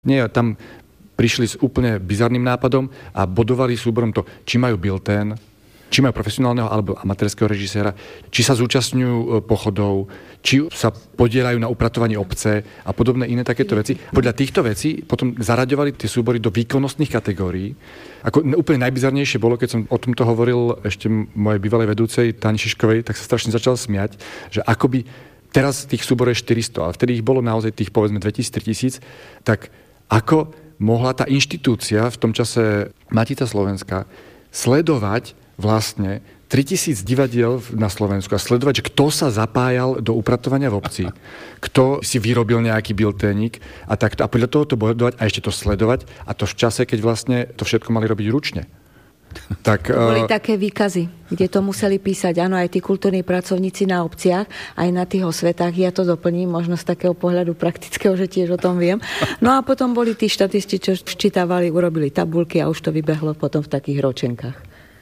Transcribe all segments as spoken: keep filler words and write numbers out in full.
Nie, tam prišli s úplne bizarným nápadom a bodovali súborom to, či majú biltén, či majú profesionálneho alebo amatérskeho režiséra, či sa zúčastňujú pochodov, či sa podielajú na upratovaní obce a podobné iné takéto veci. Podľa týchto vecí potom zaraďovali tie súbory do výkonnostných kategórií. Ako úplne najbizarnejšie bolo, keď som o tomto hovoril ešte mojej bývalej vedúcej Táni Šiškovej, tak sa strašne začal smiať, že akoby teraz tých súborov je štyristo, ale vtedy ich bolo naozaj tých povedzme dvetisíc tritisíc, tak ako mohla tá inštitúcia v tom čase Matica Slovenska sledovať vlastne tritisíc divadiel na Slovensku a sledovať, že kto sa zapájal do upratovania v obci, kto si vyrobil nejaký bilténik a takto. A podľa toho to bodovať a ešte to sledovať a to v čase, keď vlastne to všetko mali robiť ručne. Tak, Boli uh... také výkazy, kde to museli písať, áno, aj tí kultúrni pracovníci na obciach, aj na tých osvetách. Ja to doplním, možno z takého pohľadu praktického, že tiež o tom viem. No a potom boli tí štatisti, čo ščítavali, urobili tabulky a už to vybehlo potom v takých ročenkách.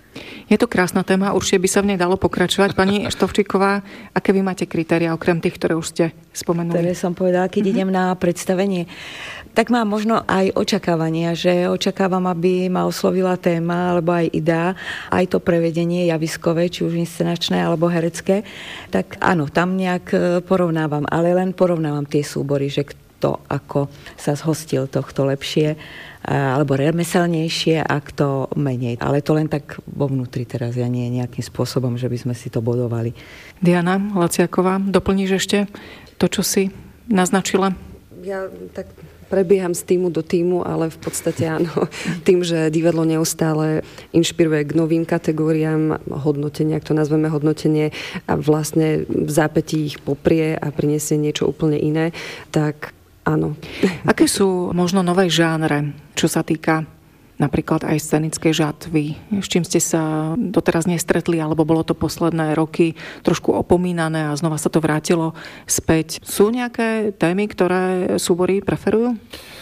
Je to krásna téma, určite by sa v nej dalo pokračovať. Pani Štovčíková, aké vy máte kritéria, okrem tých, ktoré už ste spomenuli? Ktoré som povedala, keď uh-huh. idem na predstavenie. Tak mám možno aj očakávania, že očakávam, aby ma oslovila téma, alebo aj idea, aj to prevedenie javiskové, či už inscenačné, alebo herecké. Tak áno, tam nejak porovnávam, ale len porovnávam tie súbory, že kto ako sa zhostil tohto lepšie, alebo remeselnejšie, a kto menej. Ale to len tak vo vnútri teraz, ja nie nejakým spôsobom, že by sme si to bodovali. Diana Laciaková, doplníš ešte to, čo si naznačila? Ja tak prebieham z týmu do týmu, ale v podstate áno, tým, že divadlo neustále inšpiruje k novým kategóriám, hodnotenia, ak to nazveme hodnotenie, a vlastne v zápätí ich poprie a prinesie niečo úplne iné, tak áno. Aké sú možno nové žánre, čo sa týka napríklad aj scenickej žatvy? S čím ste sa doteraz nestretli, alebo bolo to posledné roky trošku opomínané a znova sa to vrátilo späť? Sú nejaké témy, ktoré súbory preferujú?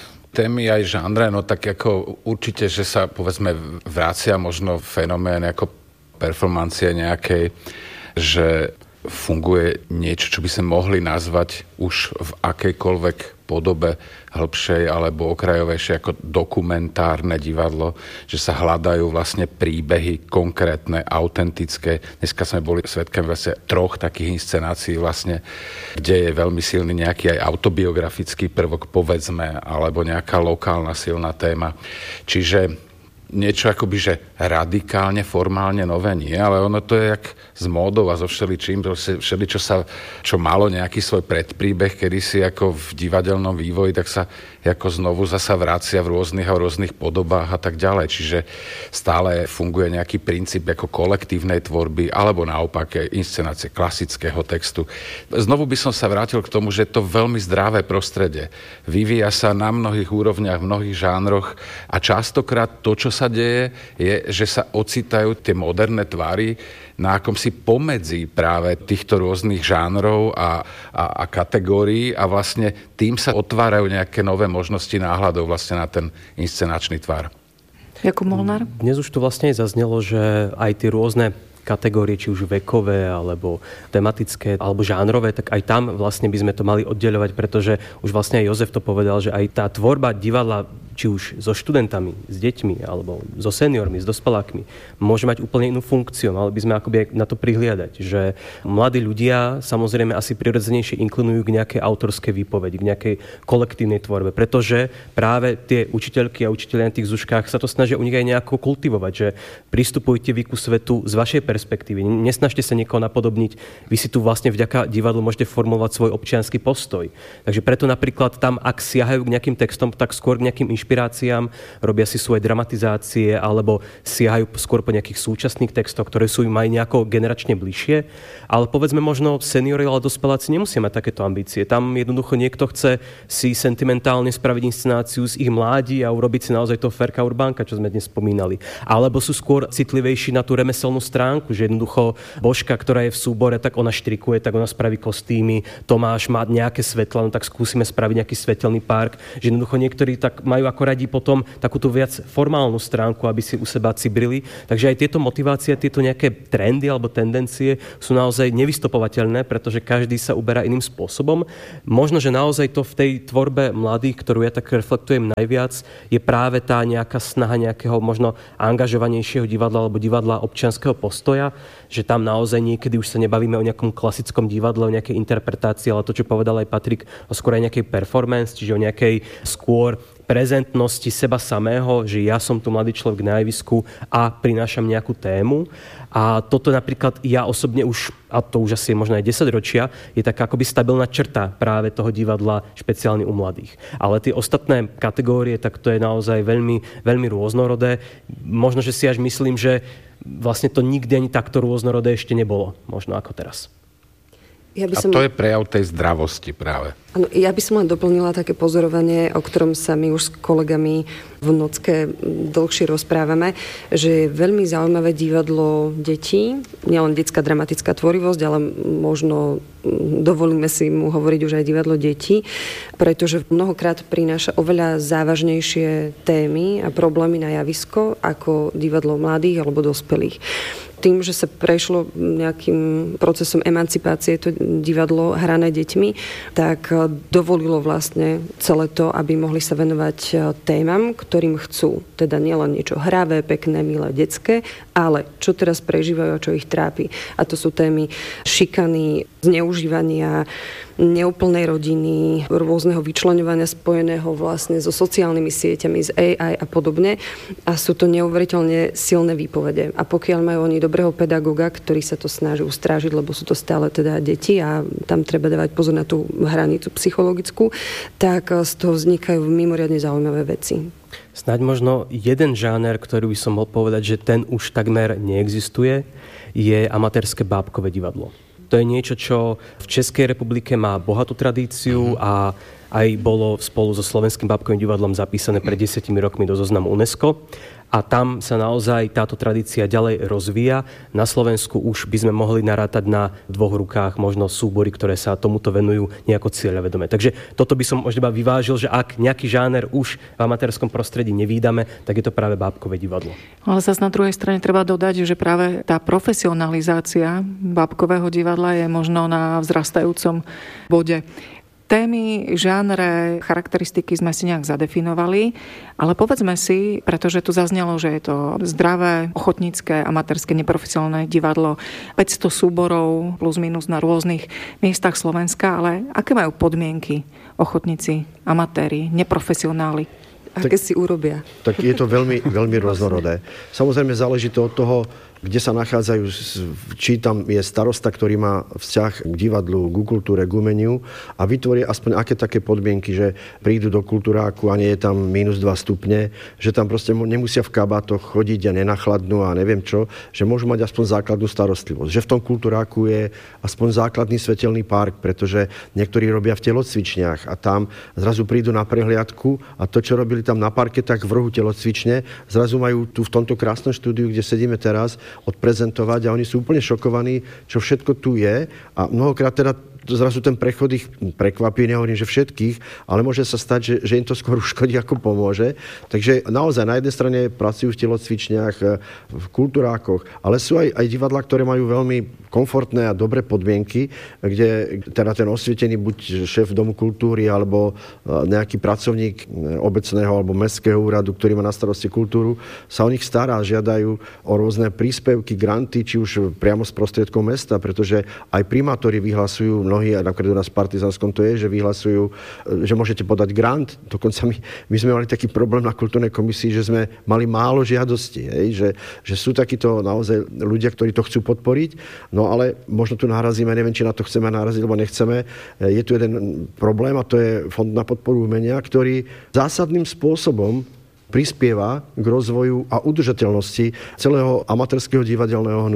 Témy aj žánre, no tak ako určite, že sa povedzme vracia možno fenomén ako performancie nejakej, že funguje niečo, čo by sme mohli nazvať už v akejkoľvek podobe hĺbšej alebo okrajovejšej ako dokumentárne divadlo, že sa hľadajú vlastne príbehy konkrétne, autentické. Dneska sme boli svedkami vlastne troch takých inscenácií vlastne, kde je veľmi silný nejaký aj autobiografický prvok, povedzme, alebo nejaká lokálna silná téma. Čiže niečo akoby, že radikálne, formálne nové nie, ale ono to je jak s módou a so všeličím, všeličo sa, čo malo nejaký svoj predpríbeh, kedysi ako v divadelnom vývoji, tak sa ako znovu zasa vracia v rôznych a rôznych podobách a tak ďalej. Čiže stále funguje nejaký princíp ako kolektívnej tvorby, alebo naopak inscenácie klasického textu. Znovu by som sa vrátil k tomu, že je to veľmi zdravé prostredie. Vyvíja sa na mnohých úrovniach, v mnohých žánroch a častokrát to, čo sa deje, je, že sa ocitajú tie moderné tvary na akomsi pomedzi práve týchto rôznych žánrov a, a, a kategórií a vlastne tým sa otvárajú nejaké nové možnosti náhľadov vlastne na ten inscenačný tvar. Jakub Molnár? Dnes už to vlastne zaznelo, že aj tie rôzne kategórie, či už vekové, alebo tematické, alebo žánrové, tak aj tam vlastne by sme to mali oddeľovať, pretože už vlastne aj Jozef to povedal, že aj tá tvorba divadla, či už so študentami, s deťmi, alebo so seniormi, s dospelákmi, môže mať úplne inú funkciu. Mali by sme akoby na to prihliadať, že mladí ľudia samozrejme asi prirodzenejšie inklinujú k nejakej autorskej výpovedi, k nejakej kolektívnej tvorbe, pretože práve tie učiteľky a učitelia na tých zuškách sa to snažia u nich aj nejako kultivovať, že pristupujte vy ku svetu z vašej perspektívy. Nesnažte sa niekoho napodobniť. Vy si tu vlastne vďaka divadlu môžete formulovať svoj občiansky postoj. Takže preto napríklad tam, ak siahajú k nejakým textom, tak skôr k nejakým inšpiráciám, robia si svoje dramatizácie alebo siahajú skôr po nejakých súčasných textoch, ktoré sú im aj nejako generačne bližšie. Ale povedzme možno seniori alebo dospeláci nemusia mať takéto ambície. Tam jednoducho niekto chce si sentimentálne spraviť inscenáciu z ich mládí a urobiť si naozaj toho Ferka Urbánka, čo sme dnes spomínali. Alebo sú skôr citlivejší na tú remeselnú stránku, že jednoducho Božka, ktorá je v súbore, tak ona štrikuje, tak ona spraví kostýmy, Tomáš má nejaké svetla, no tak skúsime spraviť nejaký svetelný park. Že jednoducho niektorí tak majú ako radi potom takú tú viac formálnu stránku, aby si u seba cibrili. Takže aj tieto motivácie, tieto nejaké trendy alebo tendencie sú naozaj nevystopovateľné, pretože každý sa uberá iným spôsobom. Možno, že naozaj to v tej tvorbe mladých, ktorú ja tak reflektujem najviac, je práve tá nejaká snaha nejakého možno angažovanejšieho divadla alebo divadla občianskeho postoja, že tam naozaj niekedy už sa nebavíme o nejakom klasickom divadle, o nejakej interpretácii, ale to, čo povedal aj Patrik, o skôr aj nejakej performance, čiže o nejakej skôr prezentnosti seba samého, že ja som tu mladý človek na javisku a prinášam nejakú tému. A toto napríklad ja osobne už, a to už asi je možno aj desať ročia, je taká akoby stabilná črta práve toho divadla, špeciálne u mladých. Ale tie ostatné kategórie, tak to je naozaj veľmi, veľmi rôznorodé. Možno, že si až myslím, že vlastne to nikdy ani takto rôznorodé ešte nebolo, možno ako teraz. Ja by a som... to je prejav tej zdravosti práve. Ano, ja by som len doplnila také pozorovanie, o ktorom sa my už s kolegami v Nocke dlhšie rozprávame, že je veľmi zaujímavé divadlo detí, nielen detská dramatická tvorivosť, ale možno dovolíme si mu hovoriť už aj divadlo detí, pretože mnohokrát prináša oveľa závažnejšie témy a problémy na javisko ako divadlo mladých alebo dospelých. Tým, že sa prešlo nejakým procesom emancipácie to divadlo hrané deťmi, tak dovolilo vlastne celé to, aby mohli sa venovať témam, ktorým chcú. Teda nielen niečo hravé, pekné, milé, detské, ale čo teraz prežívajú a čo ich trápi. A to sú témy šikany, zneužívania, neúplnej rodiny, rôzneho vyčleňovania spojeného vlastne so sociálnymi sieťami, z á í a podobne. A sú to neuveriteľne silné výpovede. A pokiaľ majú oni dobrého pedagoga, ktorý sa to snaží ustrážiť, lebo sú to stále teda deti a tam treba dávať pozor na tú hranicu psychologickú, tak z toho vznikajú mimoriadne zaujímavé veci. Snáď možno jeden žáner, ktorý by som mohol povedať, že ten už takmer neexistuje, je amatérske bábkové divadlo. To je niečo, čo v Českej republike má bohatú tradíciu a aj bolo spolu so Slovenským bábkovým divadlom zapísané pred desiatimi rokmi do zoznamu UNESCO. A tam sa naozaj táto tradícia ďalej rozvíja. Na Slovensku už by sme mohli narátať na dvoch rukách možno súbory, ktoré sa tomuto venujú nejako cieľavedome. Takže toto by som možno iba vyvážil, že ak nejaký žáner už v amatérskom prostredí nevídame, tak je to práve bábkové divadlo. Ale zase na druhej strane treba dodať, že práve tá profesionalizácia bábkového divadla je možno na vzrastajúcom bode. Témy, žánre, charakteristiky sme si nejak zadefinovali, ale povedzme si, pretože tu zaznelo, že je to zdravé, ochotnícke, amatérske, neprofesionálne divadlo, päťsto súborov plus minus na rôznych miestach Slovenska, ale aké majú podmienky ochotníci, amatéri, neprofesionáli? Aké si urobia? Tak je to veľmi, veľmi rôznorodé. Samozrejme záleží to od toho, kde sa nachádzajú, či tam je starosta, ktorý má vzťah k divadlu, k kultúre, k umeniu a vytvorí aspoň aké také podmienky, že prídu do kultúráku a nie je tam mínus dva stupne, že tam proste nemusia v kabátoch chodiť a nenachladnú a neviem čo, že môžu mať aspoň základnú starostlivosť. Že v tom kultúráku je aspoň základný svetelný park, pretože niektorí robia v telocvičniach a tam zrazu prídu na prehliadku a to, čo robili tam na parke, tak v rohu telocvične, zrazu majú tu v tomto krásnom štúdiu, kde sedíme teraz, odprezentovať a oni sú úplne šokovaní, čo všetko tu je a mnohokrát teda zrazu ten prechod ich prekvapí, nehovorím, že všetkých, ale môže sa stať, že, že im to skôr uškodí, ako pomôže. Takže naozaj na jednej strane pracujú v telocvičniach, v kultúrákoch, ale sú aj, aj divadlá, ktoré majú veľmi komfortné a dobré podmienky, kde teda ten osvietený buď šéf domu kultúry alebo nejaký pracovník obecného alebo mestského úradu, ktorý má na starosti kultúru, sa o nich stará, žiadajú o rôzne príspevky, granty, či už priamo z prostriedkov mesta, pretože aj primátori vyhlasujú mnohí, a napríklad u nás v Partizánskom to je, že vyhlasujú, že môžete podať grant. Dokonca my, my sme mali taký problém na kultúrnej komisii, že sme mali málo žiadostí. Hej? Že, že sú takíto naozaj ľudia, ktorí to chcú podporiť. No ale možno tu narazíme, neviem, či na to chceme naraziť, alebo nechceme. Je tu jeden problém a to je Fond na podporu umenia, ktorý zásadným spôsobom prispieva k rozvoju a udržateľnosti celého amatérskeho divadelného hnutia.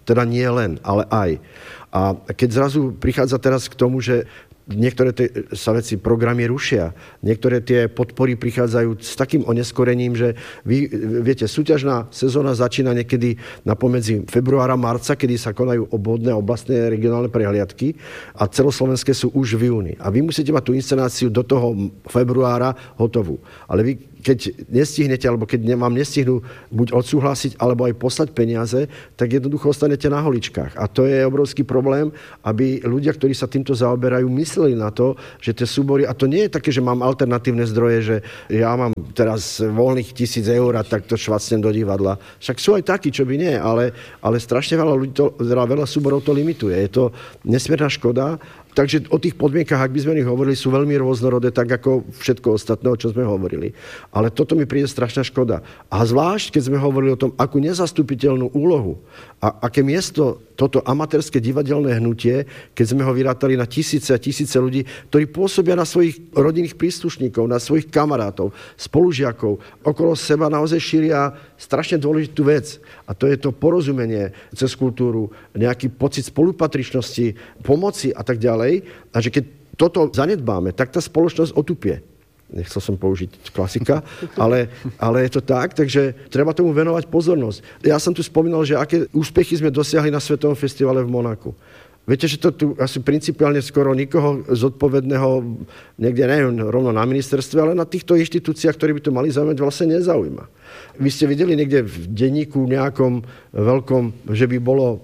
Teda nie len, ale aj. A keď zrazu prichádza teraz k tomu, že niektoré tie sa veci, programy rušia. Niektoré tie podpory prichádzajú s takým oneskorením, že vy viete, súťažná sezóna začína niekedy na pomedzi februára, marca, kedy sa konajú obvodné, oblastné, regionálne prehliadky a celoslovenské sú už v júni. A vy musíte mať tú inscenáciu do toho februára hotovú. Ale vy keď nestihnete, alebo keď vám nestihnú buď odsúhlasiť, alebo aj poslať peniaze, tak jednoducho ostanete na holičkách. A to je obrovský problém, aby ľudia, ktorí sa týmto zaoberajú, mysleli na to, že tie súbory, a to nie je také, že mám alternatívne zdroje, že ja mám teraz voľných tisíc eur a tak to švacnem do divadla. Však sú aj takí, čo by nie, ale, ale strašne veľa ľudí to, veľa súborov to limituje. Je to nesmierna škoda. Takže o tých podmienkach, ak by sme ich hovorili, sú veľmi rôznorodé, tak ako všetko ostatné, o čo sme hovorili. Ale toto mi príde strašná škoda. A zvlášť, keď sme hovorili o tom, akú nezastupiteľnú úlohu a aké miesto toto amatérske divadelné hnutie, keď sme ho vyrátali na tisíce a tisíce ľudí, ktorí pôsobia na svojich rodinných príslušníkov, na svojich kamarátov, spolužiakov, okolo seba naozaj šíria strašne dôležitú vec. A to je to porozumenie cez kultúru, nejaký pocit spolupatričnosti, pomoci a tak ďalej. A že keď toto zanedbáme, tak tá spoločnosť otupie. Nechcel som použiť klasika, ale, ale je to tak, takže treba tomu venovať pozornosť. Ja som tu spomínal, že aké úspechy sme dosiahli na Svetovom festivale v Monaku. Viete, že to tu asi principiálne skoro nikoho zodpovedného, niekde neviem, rovno na ministerstve, ale na týchto inštitúciách, ktorí by to mali zaujímať, vlastne nezaujíma. Vy ste videli niekde v denníku nejakom veľkom, že by bolo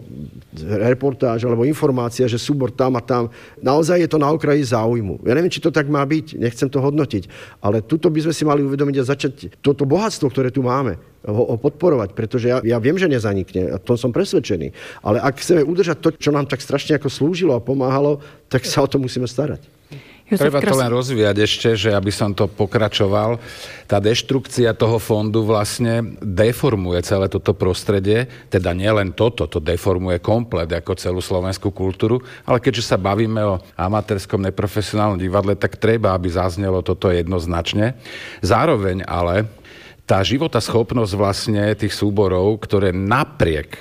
reportáž alebo informácia, že súbor tam a tam. Naozaj je to na okraji záujmu. Ja neviem, či to tak má byť, nechcem to hodnotiť, ale tuto by sme si mali uvedomiť a začať toto bohatstvo, ktoré tu máme, ho, ho podporovať, pretože ja, ja viem, že nezanikne, a to som presvedčený. Ale ak chceme udržať to, čo nám tak strašne ako slúžilo a pomáhalo, tak sa o to musíme starať. Jozef, treba to len rozvíjať ešte, že aby som to pokračoval. Tá deštrukcia toho fondu vlastne deformuje celé toto prostredie, teda nielen toto, to deformuje komplet ako celú slovenskú kultúru, ale keďže sa bavíme o amatérskom neprofesionálnom divadle, tak treba, aby zaznelo toto jednoznačne. Zároveň ale tá životaschopnosť vlastne tých súborov, ktoré napriek,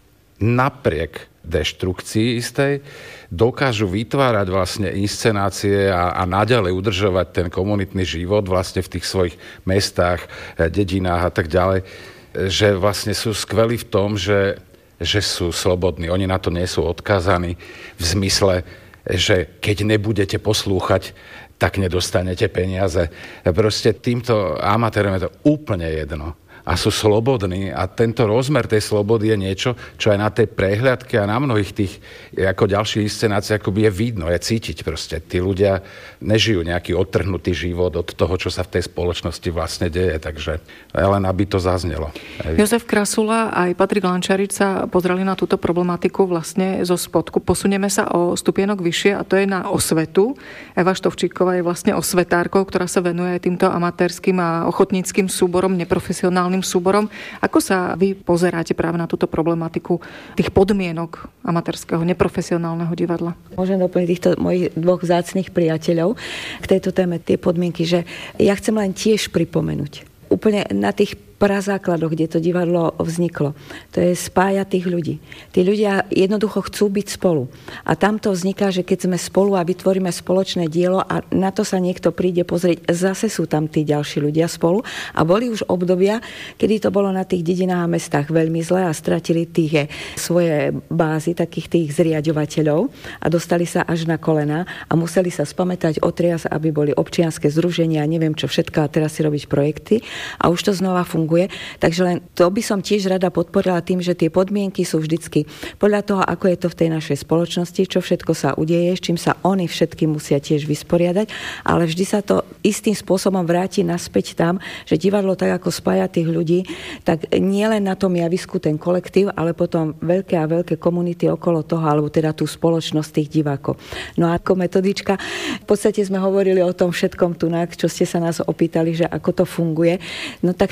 napriek deštrukcii istej, dokážu vytvárať vlastne inscenácie a, a naďalej udržovať ten komunitný život vlastne v tých svojich mestách, dedinách a tak ďalej, že vlastne sú skvelí v tom, že, že sú slobodní. Oni na to nie sú odkázaní v zmysle, že keď nebudete poslúchať, tak nedostanete peniaze. Proste týmto amatérom je to úplne jedno. A sú slobodní a tento rozmer tej slobody je niečo, čo aj na tej prehliadke a na mnohých tých ako ďalších inscenáciách akoby je vidno, je cítiť proste. Tí ľudia nežijú nejaký odtrhnutý život od toho, čo sa v tej spoločnosti vlastne deje, takže len aby to zaznelo. Jozef Krasula aj Patrik Lančarič sa pozreli na túto problematiku vlastne zo spodku. Posunieme sa o stupienok vyššie a to je na osvetu. Eva Štovčíková je vlastne osvetárkou, ktorá sa venuje aj týmto amatérskym a ochotníckym súborom, neprofesionálnym súborom. Ako sa vy pozeráte práve na túto problematiku tých podmienok amatérskeho, neprofesionálneho divadla? Môžem doplniť týchto mojich dvoch vzácnych priateľov k tejto téme, tie podmienky, že ja chcem len tiež pripomenúť. Úplne na tých prazákladoch, kde to divadlo vzniklo. To je spája tých ľudí. Tí ľudia jednoducho chcú byť spolu. A tam to vzniká, že keď sme spolu a vytvoríme spoločné dielo a na to sa niekto príde pozrieť, zase sú tam tí ďalší ľudia spolu. A boli už obdobia, kedy to bolo na tých dedinách a mestách veľmi zle a stratili tých svoje bázy, takých tých zriaďovateľov a dostali sa až na kolená a museli sa spamätať, otriasť, aby boli občianske združenia, neviem čo všetko a teraz si robiť projekty a už to znova funguje. Takže len to by som tiež rada podporila tým, že tie podmienky sú vždycky podľa toho, ako je to v tej našej spoločnosti, čo všetko sa udeje, s čím sa oni všetky musia tiež vysporiadať, ale vždy sa to istým spôsobom vráti naspäť tam, že divadlo tak ako spája tých ľudí, tak nie len na tom javisku ten kolektív, ale potom veľké a veľké komunity okolo toho, alebo teda tú spoločnosť tých divákov. No a ako metodička, v podstate sme hovorili o tom všetkom tu, čo ste sa nás opýtali, že ako to funguje. No tak ten metod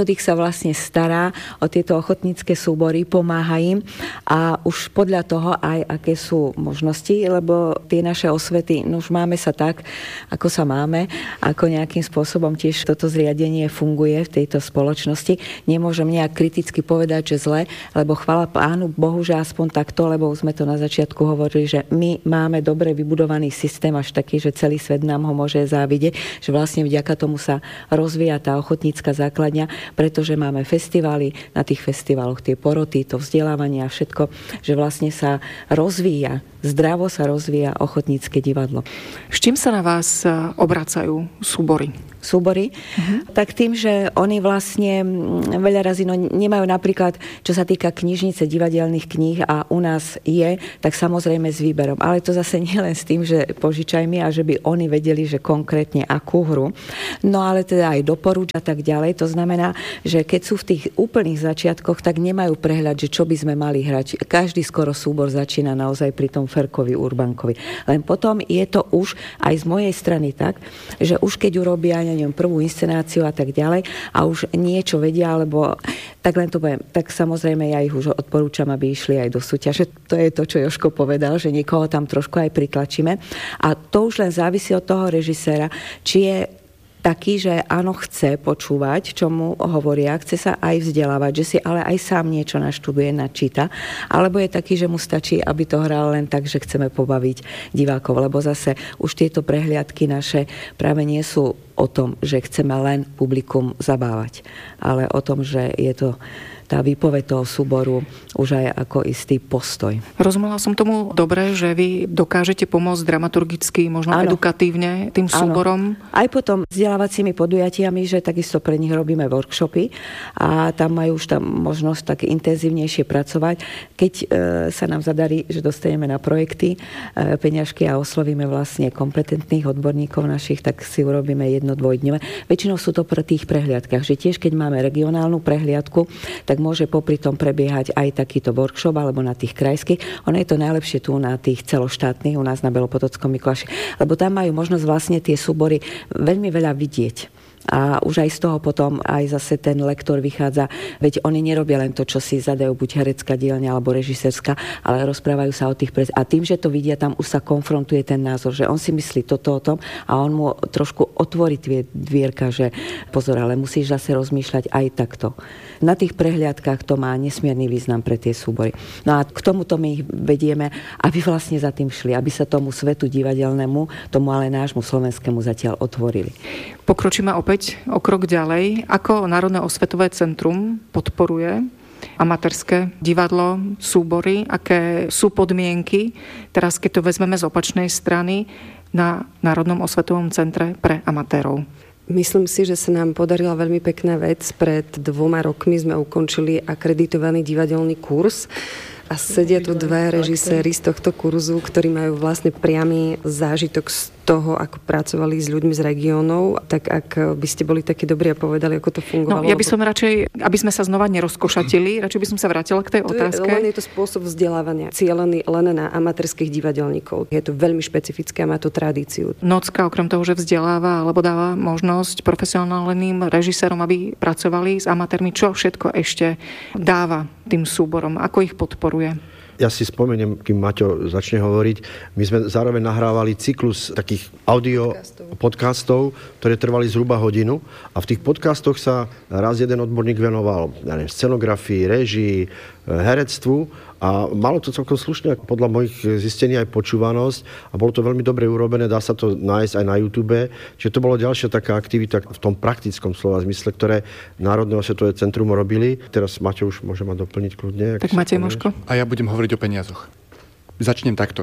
metodík sa vlastne stará o tieto ochotnícke súbory, pomáha im a už podľa toho aj aké sú možnosti, lebo tie naše osvety, no už máme sa tak, ako sa máme, ako nejakým spôsobom tiež toto zriadenie funguje v tejto spoločnosti. Nemôžem nejak kriticky povedať, že zle, lebo chvála Pánu Bohu, že aspoň takto, lebo už sme to na začiatku hovorili, že my máme dobre vybudovaný systém, až taký, že celý svet nám ho môže závidieť, že vlastne vďaka tomu sa rozvíja tá ochotnícka základňa, pretože máme festivály, na tých festivaloch tie poroty, to vzdelávanie a všetko, že vlastne sa rozvíja, zdravo sa rozvíja ochotnícke divadlo. S čím sa na vás obracajú súbory? súbory, uh-huh. tak tým, že oni vlastne veľa razy no, nemajú napríklad, čo sa týka knižnice divadelných kníh a u nás je, tak samozrejme s výberom. Ale to zase nie len s tým, že požičaj mi a že by oni vedeli, že konkrétne akú hru. No ale teda aj doporuč a tak ďalej. To znamená, že keď sú v tých úplných začiatkoch, tak nemajú prehľad, že čo by sme mali hrať. Každý skoro súbor začína naozaj pri tom Ferkovi, Urbankovi. Len potom je to už aj z mojej strany tak, že už keď urobia neviem, prvú inscenáciu a tak ďalej a už niečo vedia, alebo tak len to poviem, tak samozrejme ja ich už odporúčam, aby išli aj do súťaže. To je to, čo Jožko povedal, že niekoho tam trošku aj pritlačíme. A to už len závisí od toho režiséra, či je taký, že áno, chce počúvať, čo mu hovoria, chce sa aj vzdelávať, že si ale aj sám niečo naštuduje, načíta, alebo je taký, že mu stačí, aby to hral len tak, že chceme pobaviť divákov, lebo zase už tieto prehliadky naše práve nie sú o tom, že chceme len publikum zabávať, ale o tom, že je to tá výpoveď toho súboru už aj ako istý postoj. Rozumela som tomu dobre, že vy dokážete pomôcť dramaturgicky, možno áno. edukatívne tým súborom? Áno. Aj potom vzdelávacími podujatiami, že takisto pre nich robíme workshopy a tam majú už tam možnosť tak intenzívnejšie pracovať. Keď e, sa nám zadarí, že dostaneme na projekty e, peňažky a oslovíme vlastne kompetentných odborníkov našich, tak si urobíme jedno, dvojdňové. Väčšinou sú to pre tých prehliadkách, že tiež keď máme regionálnu prehliadku, tak tak môže popri tom prebiehať aj takýto workshop alebo na tých krajských. Ono je to najlepšie tu na tých celoštátnych, u nás na Belopotockom Mikuláši, lebo tam majú možnosť vlastne tie súbory veľmi veľa vidieť. A už aj z toho potom aj zase ten lektor vychádza, veď oni nerobia len to, čo si zadajú buď herecká dielňa alebo režisérska, ale rozprávajú sa o tých pres. A tým, že to vidia, tam už sa konfrontuje ten názor, že on si myslí toto o tom a on mu trošku otvorí tie dvierka, že pozor, ale musíš zase rozmýšľať aj takto. Na tých prehliadkách to má nesmierny význam pre tie súbory. No a k tomuto my ich vedieme, aby vlastne za tým šli, aby sa tomu svetu divadelnému, tomu ale nášmu slovenskému zatiaľ otvorili. Pokročíme opäť o krok ďalej. Ako Národné osvetové centrum podporuje amatérske divadlo, súbory? Aké sú podmienky? Teraz, keď to vezmeme z opačnej strany, na Národnom osvetovom centre pre amatérov. Myslím si, že sa nám podarila veľmi pekná vec. Pred dvoma rokmi sme ukončili akreditovaný divadelný kurz a sedia tu dva režiséri z tohto kurzu, ktorí majú vlastne priamy zážitok z toho, ako pracovali s ľuďmi z regiónov. Tak ak by ste boli takí dobrí a povedali, ako to fungovalo. No, ja by som radšej, aby sme sa znova nerozkošatili, radšej by som sa vrátila k tej to otázke. Je, len je to spôsob vzdelávania, cielený len na amatérskych divadelníkov. Je to veľmi špecifické a má to tradíciu. Nocka okrem toho, že vzdeláva alebo dáva možnosť profesionálnym režisérom, aby pracovali s amatérmi, čo všetko ešte dáva tým súborom, ako ich podporuje? Ja si spomeniem, kým Maťo začne hovoriť, my sme zároveň nahrávali cyklus takých audio podcastov, podcastov ktoré trvali zhruba hodinu a v tých podcastoch sa raz jeden odborník venoval ja neviem, scenografii, réžii, herectvu a malo to celkom slušne, podľa mojich zistení aj počúvanosť a bolo to veľmi dobre urobené, dá sa to nájsť aj na YouTube, čiže to bolo ďalšia taká aktivita v tom praktickom slova zmysle, ktoré Národné osvetové centrum robili. Teraz Maťo už môže ma doplniť kľudne. Tak Matej Moško. A ja budem hovoriť o peniazoch. Začnem takto.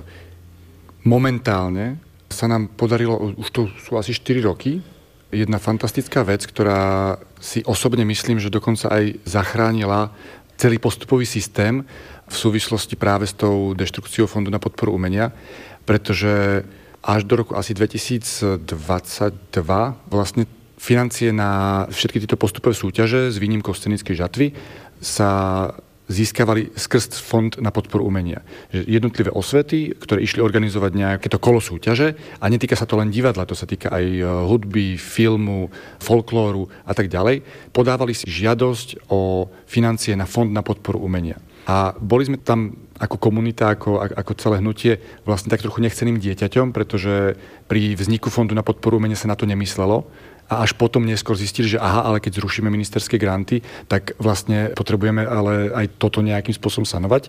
Momentálne sa nám podarilo, už to sú asi štyri roky, jedna fantastická vec, ktorá si osobne myslím, že dokonca aj zachránila celý postupový systém v súvislosti práve s tou deštrukciou Fondu na podporu umenia, pretože až do roku asi dvetisícdvadsaťdva vlastne financie na všetky tieto postupové súťaže s výnimkou scenickej žatvy sa získavali skrz fond na podporu umenia. Že jednotlivé osvety, ktoré išli organizovať nejaké to kolo súťaže, a netýka sa to len divadla, to sa týka aj hudby, filmu, folklóru a tak ďalej, podávali si žiadosť o financie na fond na podporu umenia. A boli sme tam ako komunita, ako, ako celé hnutie vlastne tak trochu nechceným dieťaťom, pretože pri vzniku fondu na podporu umenia sa na to nemyslelo. A až potom neskôr zistili, že aha, ale keď zrušíme ministerské granty, tak vlastne potrebujeme ale aj toto nejakým spôsobom sanovať.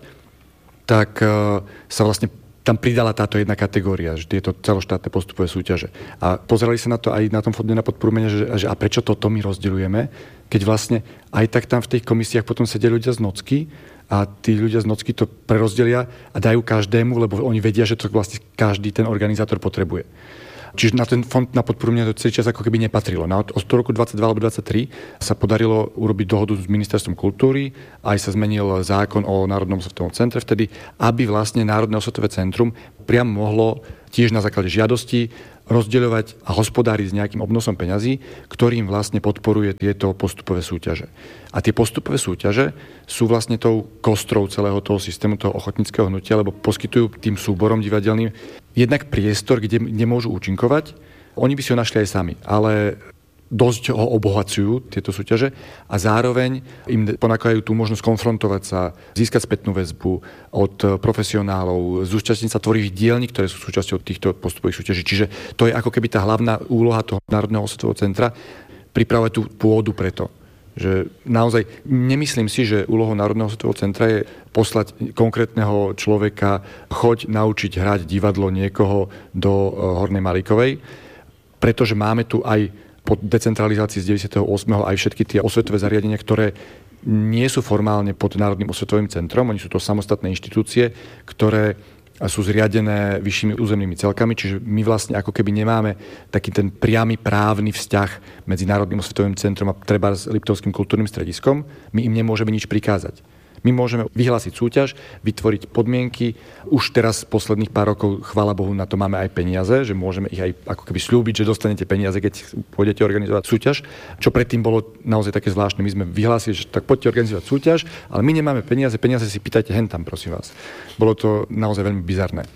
Tak uh, sa vlastne tam pridala táto jedna kategória, že tieto celoštátne postupové súťaže. A pozerali sa na to aj na tom fonde na podporu umenia, že, že a prečo toto my rozdeľujeme, keď vlastne aj tak tam v tých komisiách potom sedia ľudia z Nocky a tí ľudia z Nocky to prerozdelia a dajú každému, lebo oni vedia, že to vlastne každý ten organizátor potrebuje. Čiže na ten fond na podporu mňa to celý čas ako keby nepatrilo. Na od roku dvadsaťdva alebo dvadsaťtri sa podarilo urobiť dohodu s Ministerstvom kultúry, aj sa zmenil zákon o Národnom osvetovom centre vtedy, aby vlastne Národné osvetové centrum priamo mohlo tiež na základe žiadosti rozdeľovať a hospodáriť s nejakým obnosom peňazí, ktorým vlastne podporuje tieto postupové súťaže. A tie postupové súťaže sú vlastne tou kostrou celého toho systému, toho ochotníckeho hnutia, lebo poskytujú tým súborom divadelným jednak priestor, kde, kde môžu účinkovať. Oni by si ho našli aj sami, ale dosť ho obohacujú, tieto súťaže, a zároveň im ponúkajú tú možnosť konfrontovať sa, získať spätnú väzbu od profesionálov, zúčastniť sa tvorivých dielní, ktoré sú súčasťou týchto postupových súťaží. Čiže to je ako keby tá hlavná úloha toho Národného osvetového centra, pripravovať tú pôdu preto. Že naozaj nemyslím si, že úlohou Národného osvetového centra je poslať konkrétneho človeka, choď naučiť hrať divadlo niekoho do Hornej Maríkovej, pretože máme tu aj po decentralizácii z deväťdesiateho ôsmeho aj všetky tie osvetové zariadenia, ktoré nie sú formálne pod Národným osvetovým centrom, oni sú to samostatné inštitúcie, ktoré sú zriadené vyššími územnými celkami, čiže my vlastne ako keby nemáme taký ten priamy právny vzťah medzi Národným osvetovým centrom a treba s Liptovským kultúrnym strediskom. My im nemôžeme nič prikázať. My môžeme vyhlásiť súťaž, vytvoriť podmienky. Už teraz posledných pár rokov, chvála Bohu, na to máme aj peniaze, že môžeme ich aj ako keby sľúbiť, že dostanete peniaze, keď pôjdete organizovať súťaž. Čo predtým bolo naozaj také zvláštne. My sme vyhlásili, že tak poďte organizovať súťaž, ale my nemáme peniaze, peniaze si pýtajte hen tam, prosím vás. Bolo to naozaj veľmi bizarné.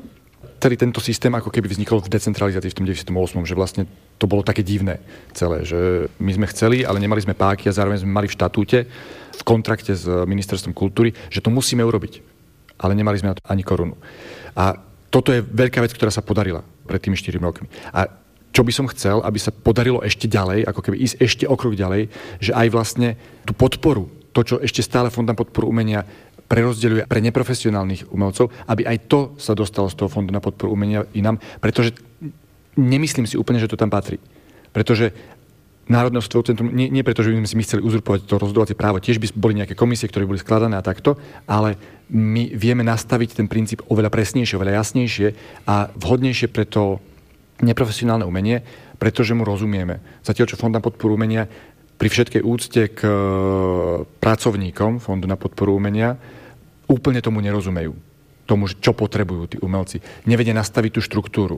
Celý tento systém ako keby vznikol v decentralizácii v tom deväťdesiatom ôsmom, že vlastne to bolo také divné celé, že my sme chceli, ale nemali sme páky a zároveň sme mali v štatúte, v kontrakte s Ministerstvom kultúry, že to musíme urobiť. Ale nemali sme na to ani korunu. A toto je veľká vec, ktorá sa podarila pred tými štyrmi rokmi. A čo by som chcel, aby sa podarilo ešte ďalej, ako keby ísť ešte o krok ďalej, že aj vlastne tú podporu, to, čo ešte stále Fond na podporu umenia prerozdeľuje pre neprofesionálnych umelcov, aby aj to sa dostalo z toho Fondu na podporu umenia inám, pretože nemyslím si úplne, že to tam patrí. Pretože Národné osvetové centrum, nie, nie preto, že by sme si my chceli uzurpovať to rozhodovacie právo, tiež by boli nejaké komisie, ktoré boli skladané a takto, ale my vieme nastaviť ten princíp oveľa presnejšie, oveľa jasnejšie a vhodnejšie pre to neprofesionálne umenie, pretože mu rozumieme. Zatiaľ, čo Fond na podporu umenia pri všetkej úcte k pracovníkom Fondu na podporu umenia úplne tomu nerozumejú. Tomu, čo potrebujú tí umelci. Nevedia nastaviť tú štruktúru.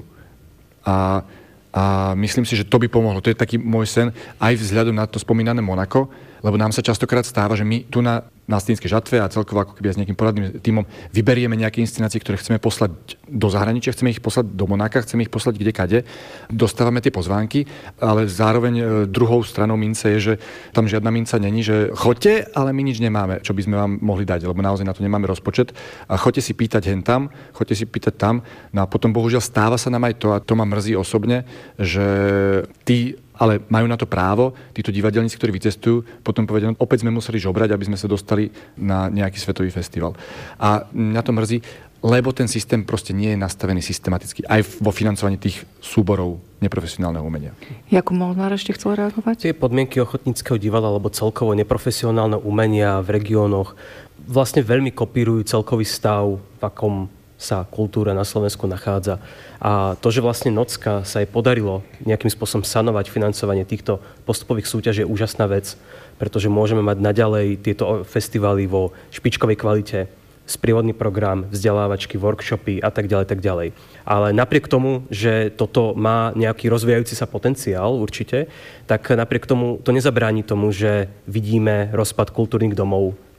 A A myslím si, že to by pomohlo. To je taký môj sen aj vzhľadom na to spomínané Monako, lebo nám sa častokrát stáva, že my tu na, na Stínskej žatve a celkovo ako keby aj s nejakým poradným tímom vyberieme nejaké inscenácie, ktoré chceme poslať do zahraničia, chceme ich poslať do Monaka, chceme ich poslať kde-kade, dostávame tie pozvánky, ale zároveň druhou stranou mince je, že tam žiadna minca není, že choďte, ale my nič nemáme, čo by sme vám mohli dať, lebo naozaj na to nemáme rozpočet. A choďte si pýtať hen tam, choďte si pýtať tam. No a potom bohužiaľ stáva sa nám aj to, a to ma mrzí osobne, že tí ale majú na to právo, títo divadelníci, ktorí vycestujú, potom povedia, no opäť sme museli žobrať, aby sme sa dostali na nejaký svetový festival. A mňa to mrzí, lebo ten systém proste nie je nastavený systematicky, aj vo financovaní tých súborov neprofesionálneho umenia. Jakub Molnár ešte chcel reagovať? Tie podmienky ochotníckeho divadla alebo celkovo neprofesionálne umenia v regiónoch vlastne veľmi kopírujú celkový stav, v akom sa kultúra na Slovensku nachádza. A to, že vlastne Nocka sa jej podarilo nejakým spôsobom sanovať financovanie týchto postupových súťaží je úžasná vec, pretože môžeme mať naďalej tieto festivály vo špičkovej kvalite, sprievodný program, vzdelávačky, workshopy a tak ďalej, tak ďalej. Ale napriek tomu, že toto má nejaký rozvíjajúci sa potenciál určite, tak napriek tomu to nezabráni tomu, že vidíme rozpad kultúrnych domov v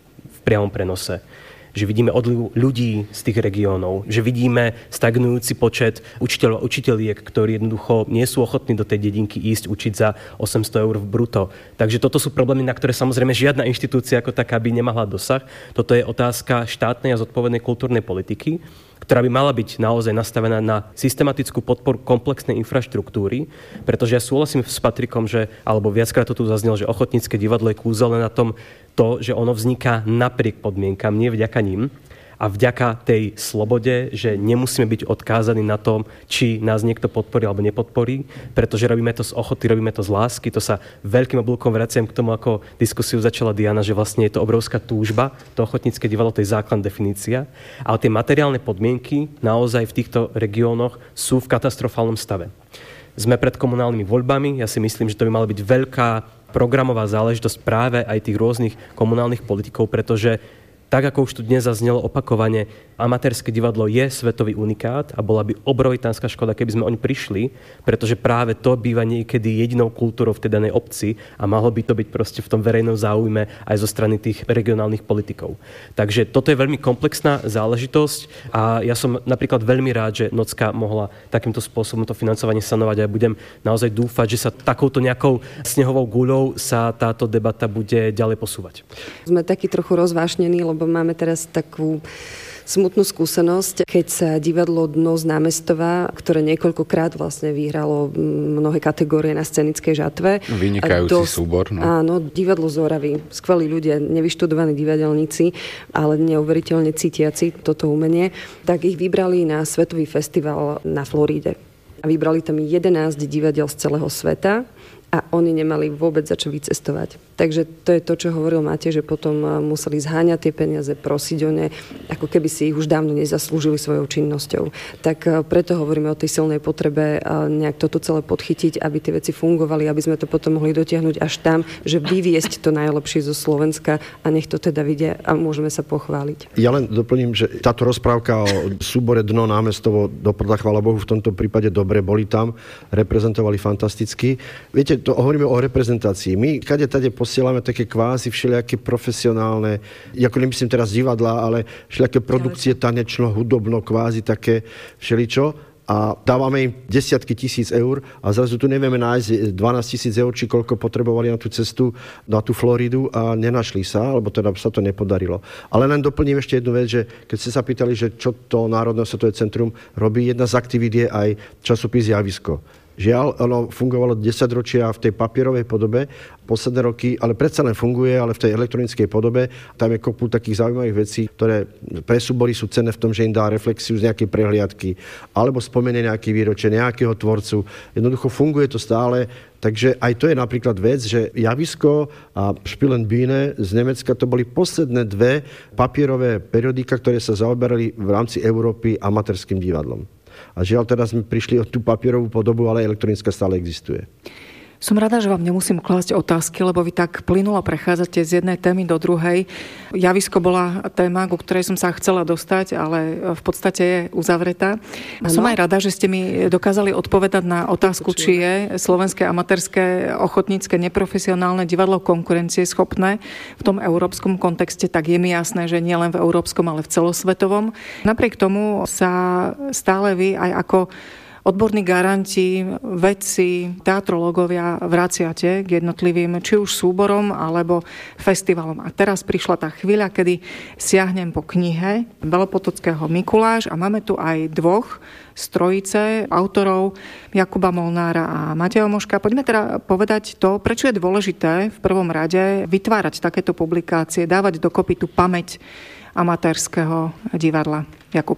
priamom prenose. Že vidíme odliv ľudí z tých regiónov, že vidíme stagnujúci počet učiteľov a učiteľiek, ktorí jednoducho nie sú ochotní do tej dedinky ísť učiť za osemsto eur v bruto. Takže toto sú problémy, na ktoré samozrejme žiadna inštitúcia ako taká by nemala dosah. Toto je otázka štátnej a zodpovednej kultúrnej politiky, ktorá by mala byť naozaj nastavená na systematickú podporu komplexnej infraštruktúry, pretože ja súhlasím s Patrikom, že, alebo viackrát to tu zaznelo, že ochotnícke divadlo je kúzelné na tom to, že ono vzniká napriek podmienkam, nie vďaka ním, a vďaka tej slobode, že nemusíme byť odkázaní na tom, či nás niekto podporí alebo nepodporí, pretože robíme to z ochoty, robíme to z lásky. To sa veľkým oblúkom vraciam k tomu, ako diskusiu začala Diana, že vlastne je to obrovská túžba, to ochotnícke divadlo, to je základná definícia. Ale tie materiálne podmienky naozaj v týchto regiónoch sú v katastrofálnom stave. Sme pred komunálnymi voľbami, ja si myslím, že to by mala byť veľká programová záležitosť práve aj tých rôznych komunálnych politikov, pretože tak, ako už tu dnes zaznelo opakovane, amatérske divadlo je svetový unikát a bola by obrovitánska škoda, keby sme oň prišli, pretože práve to býva niekedy jedinou kultúrou v tej danej obci a malo by to byť proste v tom verejnom záujme aj zo strany tých regionálnych politikov. Takže toto je veľmi komplexná záležitosť a ja som napríklad veľmi rád, že Nocka mohla takýmto spôsobom to financovanie sanovať a budem naozaj dúfať, že sa takouto nejakou snehovou guľou sa táto debata bude ďalej posúvať. Sme takí trochu rozvášnení, lebo máme teraz takú smutnú skúsenosť, keď sa divadlo Dno z Námestova, ktoré niekoľkokrát vlastne vyhralo mnohé kategórie na scenickej žatve. Vynikajúci dosť, súbor. No. Áno, divadlo z Oravy. Skvelí ľudia, nevyštudovaní divadelníci, ale neuveriteľne cítiaci toto umenie. Tak ich vybrali na svetový festival na Floríde. A vybrali tam jedenásť divadiel z celého sveta a oni nemali vôbec za čo vycestovať. Takže to je to, čo hovoril Matej, že potom museli zháňať tie peniaze, prosiť o ne, ako keby si ich už dávno nezaslúžili svojou činnosťou. Tak preto hovoríme o tej silnej potrebe nejak toto celé podchytiť, aby tie veci fungovali, aby sme to potom mohli dotiahnuť až tam, že vyviesť to najlepšie zo Slovenska a nech to teda vidia a môžeme sa pochváliť. Ja len doplním, že táto rozprávka o súbore Dno Námestovo dopadla, chvála Bohu, v tomto prípade dobre, boli tam, reprezentovali fantasticky. Viete, to hovoríme o reprezentácii. My kade tade posielame také kvázi všelijaké profesionálne, ako nemyslím teraz divadlá, ale všelijaké produkcie tanečno, hudobno, kvázi také všeličo. A dávame im desiatky tisíc eur a zrazu tu nevieme nájsť dvanásť tisíc eur, či koľko potrebovali na tú cestu na tú Floridu a nenašli sa, alebo teda sa to nepodarilo. Ale len doplním ešte jednu vec, že keď ste sa pýtali, že čo to Národné osvetové centrum robí, jedna z aktivít je aj časopis Javisko. Žiaľ, ono fungovalo desaťročia v tej papierovej podobe, posledné roky, ale predsa len funguje, ale v tej elektronickej podobe. Tam je kopu takých zaujímavých vecí, ktoré pre súbory sú cenné v tom, že im dá reflexiu z nejakej prehliadky, alebo spomenie nejaké výročie, nejakého tvorcu. Jednoducho funguje to stále, takže aj to je napríklad vec, že Javisko a Spiel und Bühne z Nemecka to boli posledné dve papierové periodika, ktoré sa zaoberali v rámci Európy amatérskym divadlom. A žiaľ, teraz sme prišli o tú papierovú podobu, ale elektronická stále existuje. Som rada, že vám nemusím klásť otázky, lebo vy tak plynulo prechádzate z jednej témy do druhej. Javisko bola téma, ku ktorej som sa chcela dostať, ale v podstate je uzavretá. Ano. Som aj rada, že ste mi dokázali odpovedať na otázku, či je slovenské amatérske, ochotnícke, neprofesionálne divadlo konkurencieschopné v tom európskom kontexte, tak je mi jasné, že nie len v európskom, ale v celosvetovom. Napriek tomu sa stále vy aj ako odborní garanti, vedci, teatrológovia vraciate k jednotlivým, či už súborom, alebo festivalom. A teraz prišla tá chvíľa, kedy siahnem po knihe Belopotockého Mikuláš a máme tu aj dvoch z trojice autorov, Jakuba Molnára a Mateja Moška. Poďme teda povedať to, prečo je dôležité v prvom rade vytvárať takéto publikácie, dávať dokopy tú pamäť amatérskeho divadla. Jakub.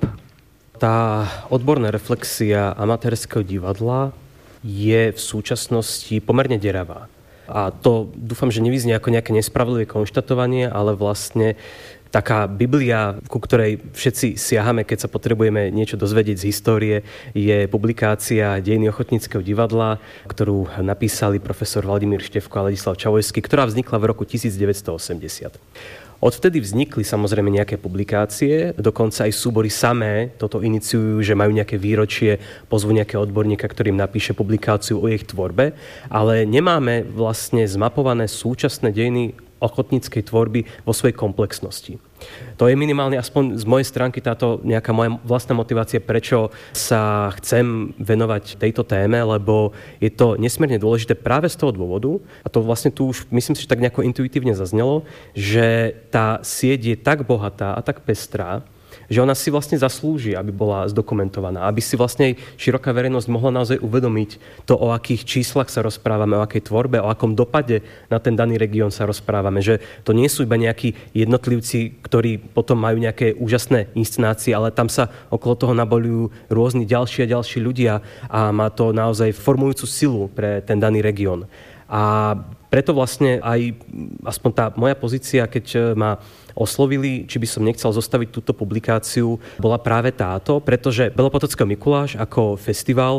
Tá odborná reflexia amatérskeho divadla je v súčasnosti pomerne deravá. A to dúfam, že nevyznie ako nejaké nespravodlivé konštatovanie, ale vlastne taká Biblia, ku ktorej všetci siahame, keď sa potrebujeme niečo dozvedieť z histórie, je publikácia Dejiny ochotníckeho divadla, ktorú napísali profesor Vladimír Štefko a Ladislav Čavojský, ktorá vznikla v roku devätnásť osemdesiat. Odvtedy vznikli samozrejme nejaké publikácie, dokonca aj súbory samé toto iniciujú, že majú nejaké výročie, pozvú nejakého odborníka, ktorý im napíše publikáciu o ich tvorbe, ale nemáme vlastne zmapované súčasné dejiny ochotníckej tvorby vo svojej komplexnosti. To je minimálne aspoň z mojej stránky táto nejaká moja vlastná motivácia, prečo sa chcem venovať tejto téme, lebo je to nesmierne dôležité práve z toho dôvodu, a to vlastne tu už myslím si, že tak nejako intuitívne zaznelo, že tá sieť je tak bohatá a tak pestrá, že ona si vlastne zaslúži, aby bola zdokumentovaná, aby si vlastne široká verejnosť mohla naozaj uvedomiť to, o akých číslach sa rozprávame, o akej tvorbe, o akom dopade na ten daný región sa rozprávame, že to nie sú iba nejakí jednotlivci, ktorí potom majú nejaké úžasné inscenácie, ale tam sa okolo toho naboľujú rôzni ďalší a ďalší ľudia a má to naozaj formujúcu silu pre ten daný región. A preto vlastne aj aspoň tá moja pozícia, keď ma oslovili, či by som nechcel zostaviť túto publikáciu, bola práve táto, pretože Belopotockého Mikuláš ako festival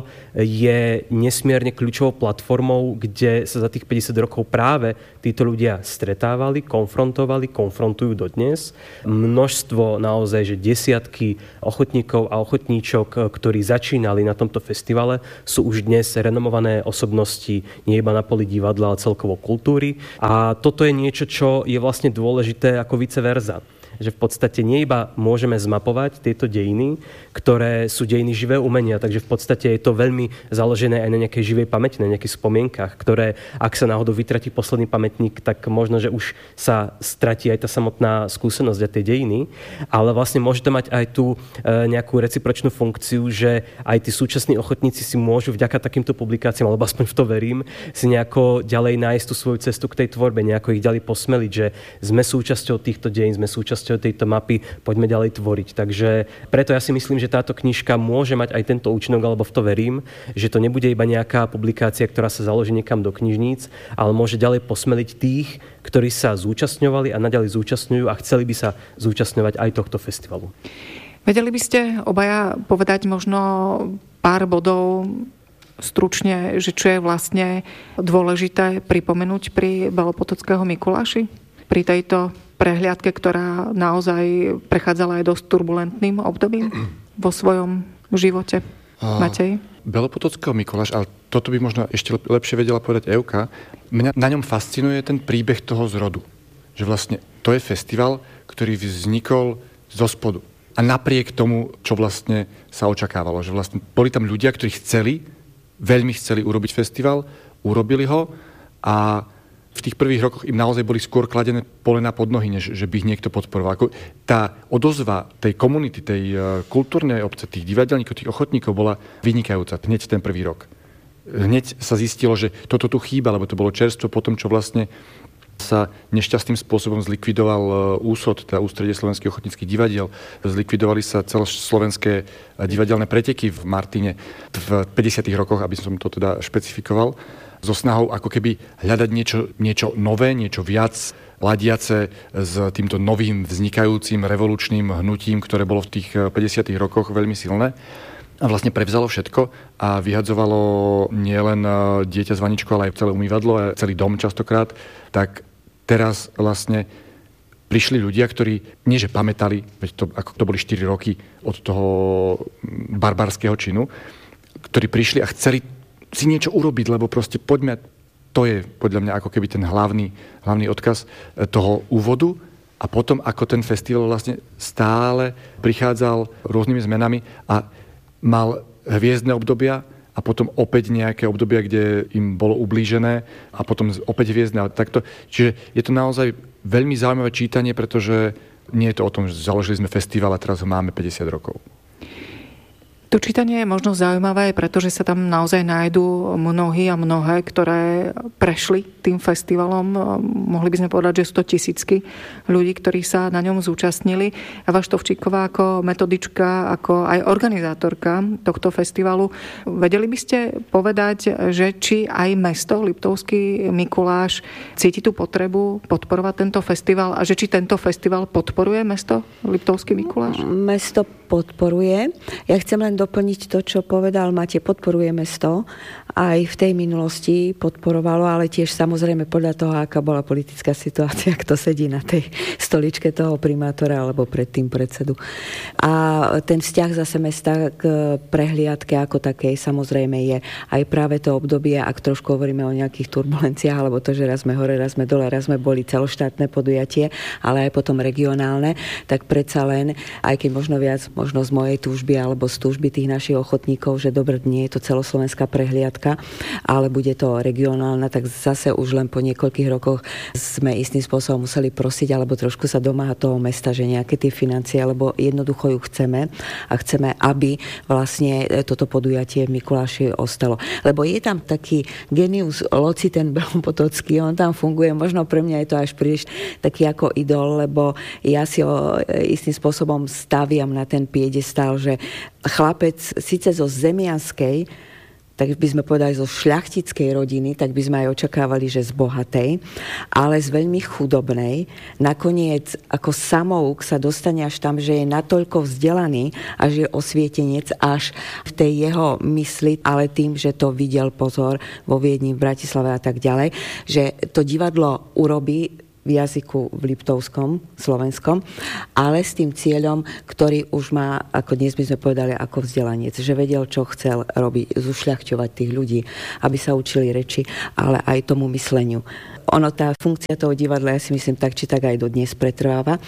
je nesmierne kľúčovou platformou, kde sa za tých päťdesiat rokov práve títo ľudia stretávali, konfrontovali, konfrontujú dodnes. Množstvo naozaj, že desiatky ochotníkov a ochotníčok, ktorí začínali na tomto festivale, sú už dnes renomované osobnosti nie iba na poli divadla, ale celkovo kultúry. A toto je niečo, čo je vlastne dôležité ako vice versa. Že v podstate nie iba môžeme zmapovať tieto dejiny, ktoré sú dejiny živého umenia, takže v podstate je to veľmi založené aj na nejakej živej pamäti, na nejakých spomienkach, ktoré, ak sa náhodou vytratí posledný pamätník, tak možno, že už sa stratí aj tá samotná skúsenosť a tie dejiny, ale vlastne môže to mať aj tú nejakú recipročnú funkciu, že aj tí súčasní ochotníci si môžu vďaka takýmto publikáciám, alebo aspoň v to verím, si nejako ďalej nájsť tú svoju cestu k tej tvorbe, nejako ich ďalej posmeliť, že sme súčasťou týchto dejín, sme súčasťou tejto mapy, poďme ďalej tvoriť. Takže preto ja si myslím, že táto knižka môže mať aj tento účinok, alebo v to verím, že to nebude iba nejaká publikácia, ktorá sa založí niekam do knižníc, ale môže ďalej posmeliť tých, ktorí sa zúčastňovali a naďalej zúčastňujú a chceli by sa zúčastňovať aj tohto festivalu. Vedeli by ste obaja povedať možno pár bodov stručne, že čo je vlastne dôležité pripomenúť pri Belopotockého Mikuláši? Pri tejto prehliadke, ktorá naozaj prechádzala aj dosť turbulentným obdobím vo svojom živote. Matej? Belopotockého Mikuláš, ale toto by možno ešte lepšie vedela povedať Evka, mňa na ňom fascinuje ten príbeh toho zrodu. Že vlastne to je festival, ktorý vznikol zo spodu. A napriek tomu, čo vlastne sa očakávalo. Že vlastne boli tam ľudia, ktorí chceli, veľmi chceli urobiť festival, urobili ho a v tých prvých rokoch im naozaj boli skôr kladené polená pod nohy, než že by ich niekto podporoval. Ako tá odozva tej komunity, tej kultúrnej obce, tých divadelníkov, tých ochotníkov bola vynikajúca hneď ten prvý rok. Hneď sa zistilo, že toto tu chýba, lebo to bolo čerstvo po tom, čo vlastne sa nešťastným spôsobom zlikvidoval úsod, teda Ústredie slovenských ochotníckych divadiel. Zlikvidovali sa celoslovenské divadelné preteky v Martine v päťdesiatych rokoch, aby som to teda špecifikoval, so snahou ako keby hľadať niečo, niečo nové, niečo viac ladiace s týmto novým vznikajúcim revolučným hnutím, ktoré bolo v tých päťdesiatych rokoch veľmi silné. A vlastne prevzalo všetko a vyhadzovalo nielen dieťa z vaničkou, ale aj celé umývadlo a celý dom častokrát. Tak teraz vlastne prišli ľudia, ktorí nie že pamätali, veď to, ako to boli štyri roky od toho barbarského činu, ktorí prišli a chceli si niečo urobiť, lebo proste poďme, to je podľa mňa ako keby ten hlavný, hlavný odkaz toho úvodu a potom ako ten festival vlastne stále prichádzal rôznymi zmenami a mal hviezdne obdobia a potom opäť nejaké obdobia, kde im bolo ublížené a potom opäť hviezdne a takto. Čiže je to naozaj veľmi zaujímavé čítanie, pretože nie je to o tom, že založili sme festival a teraz ho máme päťdesiat rokov. To čítanie je možno zaujímavé, pretože sa tam naozaj nájdú mnohí a mnohé, ktoré prešli tým festivalom. Mohli by sme povedať, že sto tisícky ľudí, ktorí sa na ňom zúčastnili. Eva Štovčíková ako metodička, ako aj organizátorka tohto festivalu. Vedeli by ste povedať, že či aj mesto Liptovský Mikuláš cíti tú potrebu podporovať tento festival a že či tento festival podporuje mesto Liptovský Mikuláš? Mesto podporuje. Ja chcem len doplniť to, čo povedal Matej. Podporuje mesto aj v tej minulosti podporovalo, ale tiež samozrejme podľa toho, aká bola politická situácia, kto sedí na tej stoličke toho primátora alebo predtým predsedu. A ten vzťah zase mesta k prehliadke ako takej samozrejme je aj práve to obdobie, ak trošku hovoríme o nejakých turbulenciách, alebo to, že raz sme hore, raz sme dole, raz sme boli celoštátne podujatie, ale aj potom regionálne, tak predsa len, aj keď možno viac, možno z mojej túžby alebo z túžby tých našich ochotníkov, že dobre, nie je to celoslovenská prehliadka, ale bude to regionálna, tak zase už len po niekoľkých rokoch sme istým spôsobom museli prosiť alebo trošku sa domáhať toho mesta, že nejaké tie financie, lebo jednoducho ju chceme a chceme, aby vlastne toto podujatie v Mikuláši ostalo. Lebo je tam taký genius loci, ten Belopotocký, on tam funguje, možno pre mňa je to až príliš taký ako idol, lebo ja si ho istým spôsobom staviam na ten piedestal, že chlapec síce zo zemianskej, tak by sme povedali zo šľachtickej rodiny, tak by sme aj očakávali, že z bohatej, ale z veľmi chudobnej. Nakoniec ako samouk sa dostane až tam, že je natoľko vzdelaný a že je osvietenec až v tej jeho mysli, ale tým, že to videl, pozor, vo Viedni, v Bratislave a tak ďalej, že to divadlo urobí v jazyku v liptovskom, slovenskom, ale s tým cieľom, ktorý už má, ako dnes by sme povedali, ako vzdelanec, že vedel, čo chcel robiť, zušľachťovať tých ľudí, aby sa učili reči, ale aj tomu mysleniu. Ono, tá funkcia toho divadla, ja si myslím, tak či tak aj dodnes pretrváva.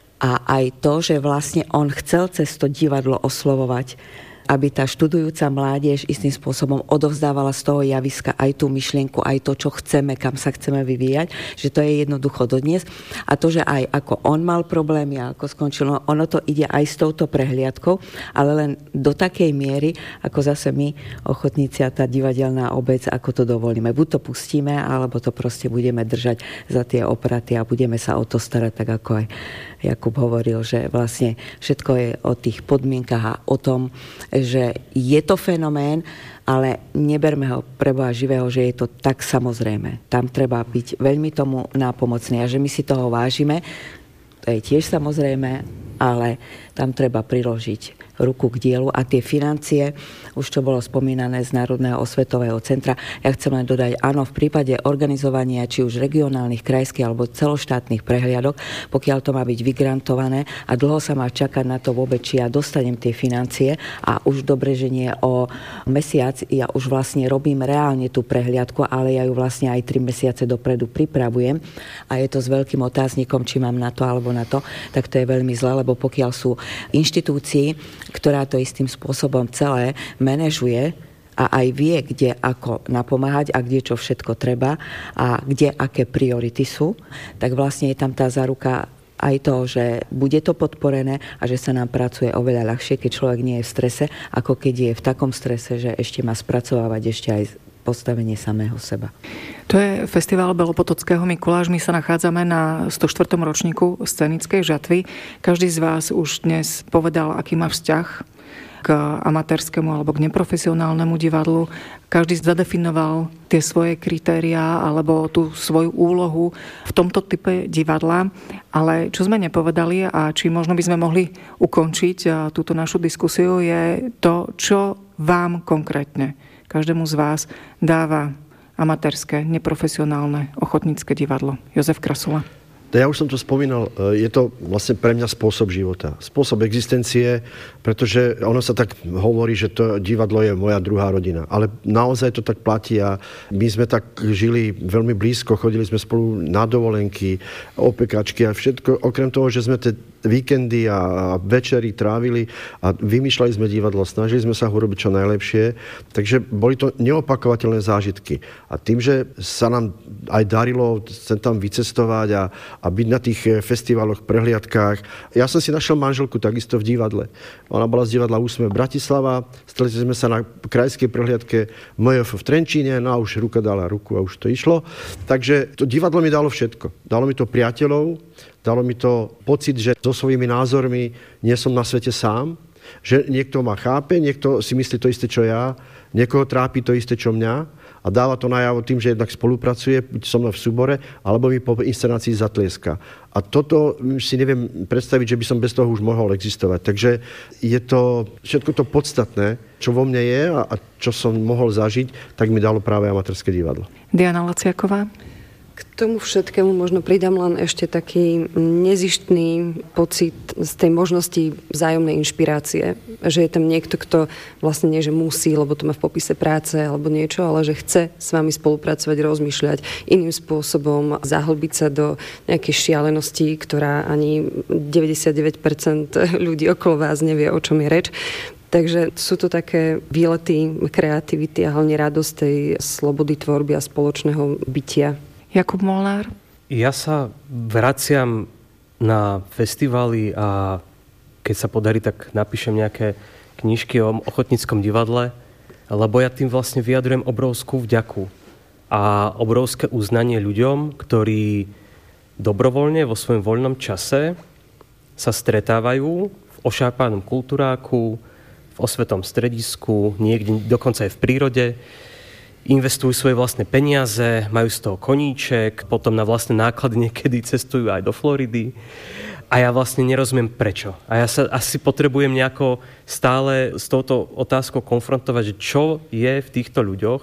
A aj to, že vlastne on chcel cez to divadlo oslovovať, aby tá študujúca mládež istým spôsobom odovzdávala z toho javiska aj tú myšlienku, aj to, čo chceme, kam sa chceme vyvíjať, že to je jednoducho dodnes. A to, že aj ako on mal problémy a ako skončil, no ono to ide aj s touto prehliadkou, ale len do takej miery, ako zase my, ochotníci a tá divadelná obec, ako to dovolíme. Buď to pustíme, alebo to proste budeme držať za tie opraty a budeme sa o to starať, tak ako aj Jakub hovoril, že vlastne všetko je o tých podmienkach a o tom, že je to fenomén, ale neberme ho pre Boha živého, že je to tak samozrejme. Tam treba byť veľmi tomu nápomocný a že my si toho vážime, to je tiež samozrejme, ale tam treba priložiť ruku k dielu a tie financie, už čo bolo spomínané z Národného osvetového centra, ja chcem len dodať, áno, v prípade organizovania či už regionálnych, krajských alebo celoštátnych prehliadok, pokiaľ to má byť vygrantované a dlho sa má čakať na to vôbec, či ja dostanem tie financie a už dobre, že nie o mesiac, ja už vlastne robím reálne tú prehliadku, ale ja ju vlastne aj tri mesiace dopredu pripravujem a je to s veľkým otáznikom, či mám na to alebo na to, tak to je veľmi zle, lebo pokiaľ sú inštitúcii, ktorá to istým spôsobom celé manažuje a aj vie, kde ako napomáhať a kde čo všetko treba a kde aké priority sú, tak vlastne je tam tá záruka aj to, že bude to podporené a že sa nám pracuje oveľa ľahšie, keď človek nie je v strese, ako keď je v takom strese, že ešte má spracovávať ešte aj postavenie samého seba. To je festival Belopotockého Mikuláš. My sa nachádzame na stoštvrtom ročníku scenickej žatvy. Každý z vás už dnes povedal, aký má vzťah k amatérskému alebo k neprofesionálnemu divadlu. Každý zadefinoval tie svoje kritériá alebo tú svoju úlohu v tomto type divadla. Ale čo sme nepovedali a či možno by sme mohli ukončiť túto našu diskusiu, je to, čo vám konkrétne, každému z vás dáva amatérske, neprofesionálne, ochotnícke divadlo. Jozef Krasula. Ja už som to spomínal, je to vlastne pre mňa spôsob života, spôsob existencie, pretože ono sa tak hovorí, že to divadlo je moja druhá rodina. Ale naozaj to tak platí a my sme tak žili veľmi blízko, chodili sme spolu na dovolenky, opekačky a všetko, okrem toho, že sme tie víkendy a večery trávili a vymýšľali sme divadlo, snažili sme sa ho robiť čo najlepšie, takže boli to neopakovateľné zážitky. A tým, že sa nám aj darilo sem tam vycestovať a, a byť na tých festivaloch, prehliadkách. Ja som si našiel manželku takisto v divadle. Ona bola z divadla Úsmev Bratislava, stretli sme sa na krajskej prehliadke em ef v Trenčíne, no a už ruka dala ruku a už to išlo. Takže to divadlo mi dalo všetko. Dalo mi to priateľov, dalo mi to pocit, že so svojimi názormi nie som na svete sám, že niekto ma chápe, niekto si myslí to isté, čo ja, niekoho trápi to isté, čo mňa A dáva to najavo tým, že jednak spolupracuje so mnou v súbore, alebo mi po inscenácii zatlieska. A toto si neviem predstaviť, že by som bez toho už mohol existovať. Takže je to všetko to podstatné, čo vo mne je a, a čo som mohol zažiť, tak mi dalo práve amatérske divadlo. Diana Laciaková. K tomu všetkému možno pridám len ešte taký nezištný pocit z tej možnosti vzájomnej inšpirácie. Že je tam niekto, kto vlastne nie, že musí, lebo to má v popise práce alebo niečo, ale že chce s vami spolupracovať, rozmýšľať iným spôsobom, zahlbiť sa do nejakej šialenosti, ktorá ani deväťdesiatdeväť percent ľudí okolo vás nevie, o čom je reč. Takže sú to také výlety kreativity a hlavne radosť tej slobody tvorby a spoločného bytia. Jakub Molnár? Ja sa vraciam na festivály a keď sa podarí, tak napíšem nejaké knižky o ochotníckom divadle, lebo ja tým vlastne vyjadrujem obrovskú vďaku a obrovské uznanie ľuďom, ktorí dobrovoľne vo svojom voľnom čase sa stretávajú v ošápanom kultúráku, v osvetom stredisku, niekde dokonca aj v prírode, investujú svoje vlastné peniaze, majú z toho koníček, potom na vlastné náklady niekedy cestujú aj do Floridy. A ja vlastne nerozumiem prečo. A ja sa asi potrebujem nejako stále s touto otázkou konfrontovať, že čo je v týchto ľuďoch,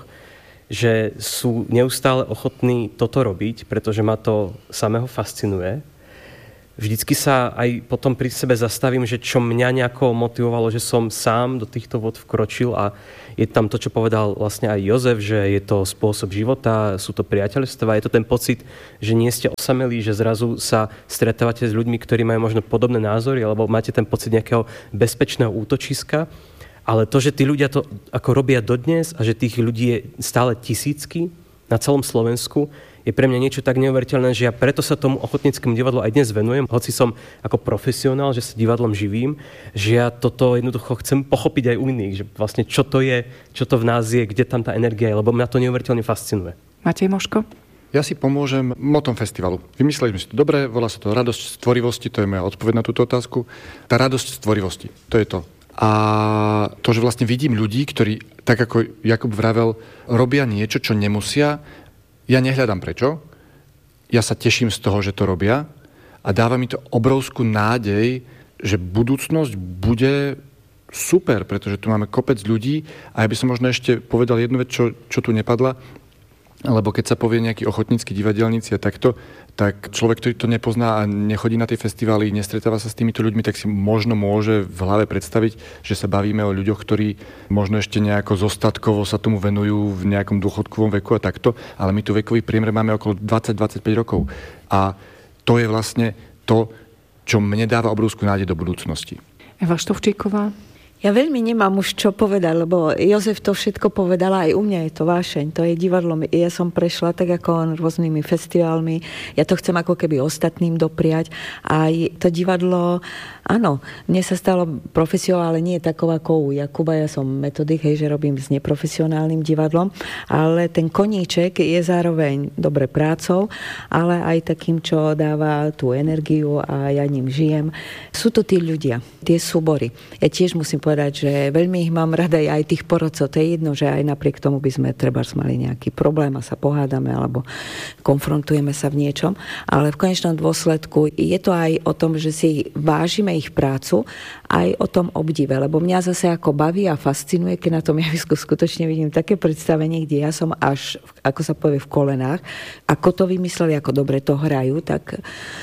že sú neustále ochotní toto robiť, pretože ma to samého fascinuje. Vždycky sa aj potom pri sebe zastavím, že čo mňa nejako motivovalo, že som sám do týchto vod vkročil a je tam to, čo povedal vlastne aj Jozef, že je to spôsob života, sú to priateľstvá, je to ten pocit, že nie ste osamelí, že zrazu sa stretávate s ľuďmi, ktorí majú možno podobné názory, alebo máte ten pocit nejakého bezpečného útočiska. Ale to, že tí ľudia to ako robia dodnes a že tých ľudí je stále tisícky na celom Slovensku, je pre mňa niečo tak neuveriteľné, že ja preto sa tomu ochotníckemu divadlu aj dnes venujem, hoci som ako profesionál, že sa divadlom živím, že ja toto jednoducho chcem pochopiť aj u iných, že vlastne čo to je, čo to v nás je, kde tam tá energia je, lebo mňa to neuveriteľne fascinuje. Matej Moško? Ja si pomôžem motom festivalu. Vymysleli sme si to dobre, volá sa to radosť z tvorivosti, to je moja odpoveď na túto otázku. Tá radosť z tvorivosti, to je to. A to, že vlastne vidím ľudí, ktorí, tak ako Jakub vravel, robia niečo, čo nemusia. Ja nehľadám prečo, ja sa teším z toho, že to robia a dáva mi to obrovskú nádej, že budúcnosť bude super, pretože tu máme kopec ľudí a ja by som možno ešte povedal jednu vec, čo, čo tu nepadla, lebo keď sa povie nejaký ochotnícky divadelníci a takto, tak človek, ktorý to nepozná a nechodí na tie festivály, nestretáva sa s týmito ľuďmi, tak si možno môže v hlave predstaviť, že sa bavíme o ľuďoch, ktorí možno ešte nejako zostatkovo sa tomu venujú v nejakom dôchodkovom veku a takto, ale my tu vekový priemer máme okolo dvadsať dvadsaťpäť rokov. A to je vlastne to, čo mne dáva obrovskú nádej do budúcnosti. Eva Štovčíková? Ja veľmi nemám už čo povedať, lebo Jozef to všetko povedala, aj u mňa je to vášeň, to je divadlo. Ja som prešla tak ako on rôznymi festiválmi, ja to chcem ako keby ostatným dopriať. A to divadlo, áno, mne sa stalo profesiou, ale nie takou ako u Jakuba, ja som metodik, hej, že robím s neprofesionálnym divadlom, ale ten koníček je zároveň dobre prácou, ale aj takým, čo dáva tú energiu a ja ním žijem. Sú to tí ľudia, tie súbory. Ja tiež musím povedať, že veľmi ich mám rada aj tých porodcov. To je jedno, že aj napriek tomu by sme trebárs mali nejaký problém a sa pohádame alebo konfrontujeme sa v niečom. Ale v konečnom dôsledku je to aj o tom, že si vážime ich prácu, aj o tom obdive. Lebo mňa zase ako baví a fascinuje, keď na tom javisku skutočne vidím také predstavenie, kde ja som až, ako sa povie, v kolenách. Ako to vymysleli, ako dobre to hrajú, tak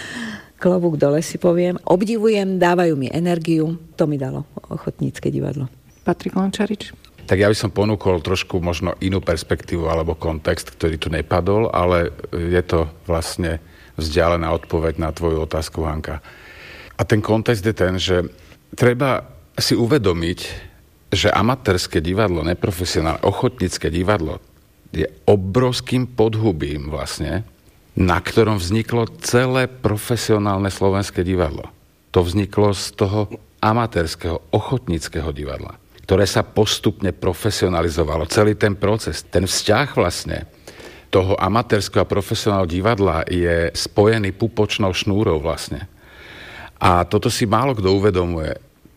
klobúk dole si poviem. Obdivujem, dávajú mi energiu. To mi dalo ochotnícke divadlo. Patrik Lončarič? Tak ja by som ponúkol trošku možno inú perspektívu alebo kontext, ktorý tu nepadol, ale je to vlastne vzdialená odpoveď na tvoju otázku, Hanka. A ten kontext je ten, že treba si uvedomiť, že amatérske divadlo, neprofesionálne, ochotnícke divadlo je obrovským podhubím vlastne, na ktorom vzniklo celé profesionálne slovenské divadlo. To vzniklo z toho amatérskeho, ochotníckeho divadla, ktoré sa postupne profesionalizovalo. Celý ten proces, ten vzťah vlastne toho amatérskeho a profesionálneho divadla je spojený pupočnou šnúrou vlastne. A toto si málo kto uvedomuje.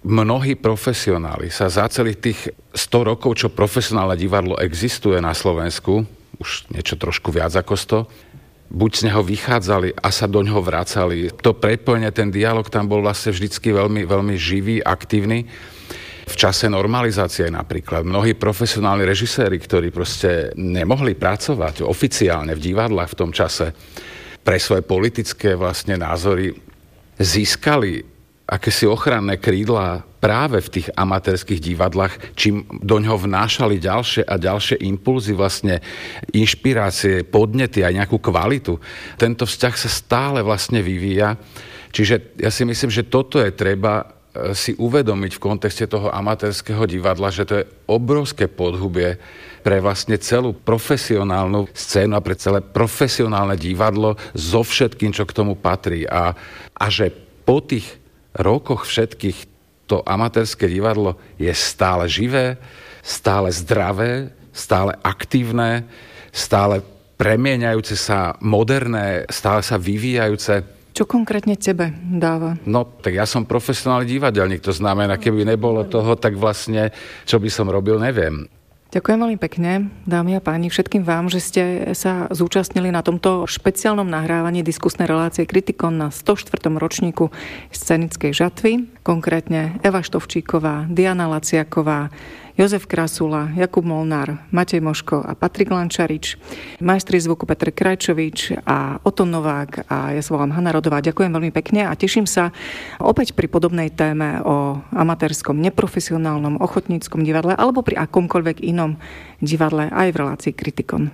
mnohí profesionáli sa za celých tých sto rokov, čo profesionálne divadlo existuje na Slovensku, už niečo trošku viac ako sto, buď z neho vychádzali a sa do ňoho vracali. To prepojenie, ten dialog tam bol vlastne vždycky veľmi, veľmi živý, aktívny. V čase normalizácie napríklad mnohí profesionálni režiséri, ktorí proste nemohli pracovať oficiálne v divadlách v tom čase, pre svoje politické vlastne názory získali akési ochranné krídla práve v tých amatérskych divadlách, čím do ňoho vnášali ďalšie a ďalšie impulzy, vlastne inšpirácie, podnety aj nejakú kvalitu. Tento vzťah sa stále vlastne vyvíja. Čiže ja si myslím, že toto je treba si uvedomiť v kontexte toho amatérskeho divadla, že to je obrovské podhubie pre vlastne celú profesionálnu scénu a pre celé profesionálne divadlo so všetkým, čo k tomu patrí. A, a že po tých rokoch všetkých to amatérske divadlo je stále živé, stále zdravé, stále aktívne, stále premieňajúce sa, moderné, stále sa vyvíjajúce. Čo konkrétne tebe dáva? No, tak ja som profesionálny divadelník, to znamená, keby nebolo toho, tak vlastne, čo by som robil, neviem. Ďakujem veľmi pekne, dámy a páni, všetkým vám, že ste sa zúčastnili na tomto špeciálnom nahrávaní diskusnej relácie Kritikon na stoštvrtom ročníku scenickej žatvy. Konkrétne Eva Štovčíková, Diana Laciaková, Jozef Krasula, Jakub Molnár, Matej Moško a Patrik Lančarič, majstri zvuku Petr Krajčovič a Oto Novák a ja sa volám Hanna Rodová. Ďakujem veľmi pekne a teším sa opäť pri podobnej téme o amatérskom, neprofesionálnom, ochotníckom divadle alebo pri akomkoľvek inom divadle aj v relácii Kritikon.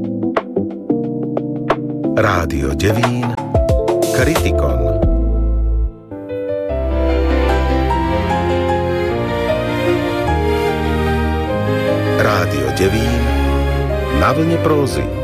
Rádio Devín, Kritikon. Rádio Devín na vlne prózy.